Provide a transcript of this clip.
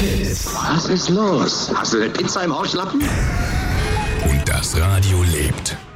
Kiss. Was ist los? Hast du eine Pizza im Arschlappen? Und das Radio lebt.